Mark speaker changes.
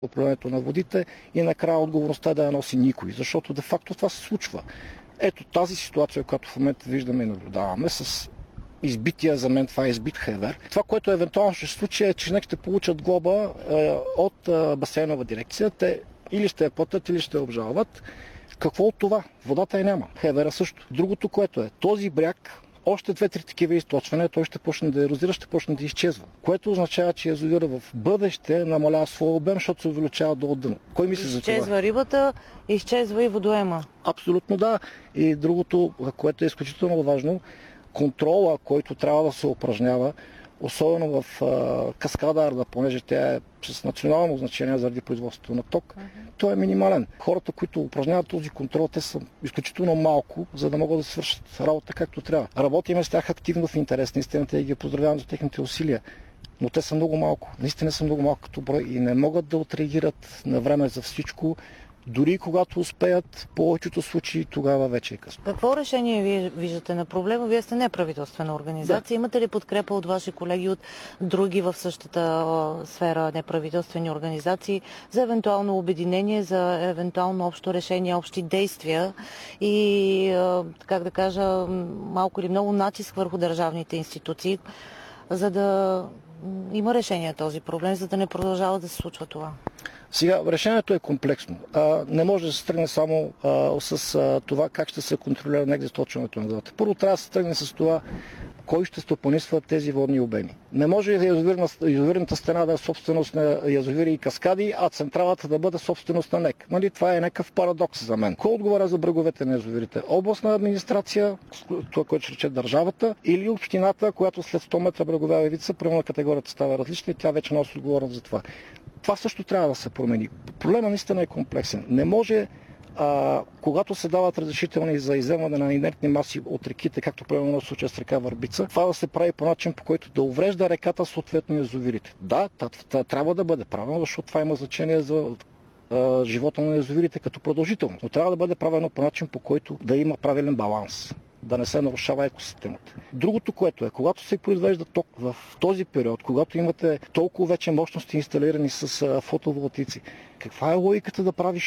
Speaker 1: управлението на водите и накрая отговорността да я носи никой, защото де-факто това се случва. Ето тази ситуация, която в момента виждаме и наблюдаваме с избития, за мен това е избит Хевер. Това, което евентуално ще се случи е, че ще получат глоба от басейнова дирекция. Те или ще я платят, или ще я обжалват. Какво от това? Водата я няма. Хевера също. Другото, което е, този бряг, още 2-3 такива източвания, той ще почне да ерозира, ще почне да изчезва. Което означава, че язовира в бъдеще намалява своя обем, защото се увеличава до дъно. Кой мисли за това?
Speaker 2: Изчезва рибата, изчезва и водоема.
Speaker 1: Абсолютно да. И другото, което е изключително важно, контрола, който трябва да се упражнява, особено в каскада Арда, понеже тя е с национално значение заради производството на ток, той е минимален. Хората, които упражняват този контрол, те са изключително малко, за да могат да свършат работа както трябва. Работиме с тях активно в интерес на истината и ги поздравявам за техните усилия. Но те са много малко. Наистина са много малко като брой и не могат да отреагират на време за всичко. Дори когато успеят, в повечето случаи тогава вече е късно.
Speaker 2: Какво решение вие виждате на проблема? Вие сте неправителствена организация. Да. Имате ли подкрепа от ваши колеги от други в същата сфера неправителствени организации за евентуално обединение, за евентуално общо решение, общи действия и, как да кажа, малко или много натиск върху държавните институции, за да има решение на този проблем, за да не продължава да се случва това?
Speaker 1: Сега, решението е комплексно. Не може да се тръгне само с това как ще се контролира неизточването на водата. Първо трябва да се тръгне с това кой ще стопанисва тези водни обеми. Не може язовирната стена да е собственост на язовири и каскади, а централата да бъде собственост на НЕК. Нали? Това е някакъв парадокс за мен. Кой отговаря за бреговете на язовирите? Областна администрация, това, което ще рече държавата, или общината, която след 100 метра брегова ивица, примерно категорията става различна и тя вече носи отговорност за това. Това също трябва да се промени. Проблема наистина е комплексен. Не може, когато се дават разрешителни за изземване на инертни маси от реките, както примерно в случая с река Върбица, това да се прави по начин, по който да уврежда реката, съответно язовирите. Да, трябва да бъде правилно, защото това има значение за живота на язовирите като продължително. Но трябва да бъде правилно по начин, по който да има правилен баланс, да не се нарушава екосистемата. Другото, което е, когато се произвежда ток в този период, когато имате толкова вече мощности инсталирани с фотоволтици, каква е логиката да правиш